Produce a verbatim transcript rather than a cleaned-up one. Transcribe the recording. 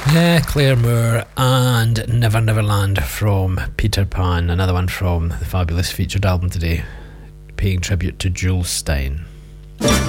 Yeah, Claire Moore and Never Never Land from Peter Pan, another one from the fabulous featured album today, paying tribute to Jules Stein.